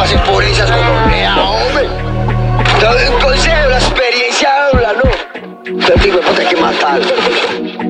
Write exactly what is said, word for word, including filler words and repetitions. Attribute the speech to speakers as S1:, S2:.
S1: pases por esas gonorrea, hombre. El consejo, la experiencia habla, ¿no? Te digo,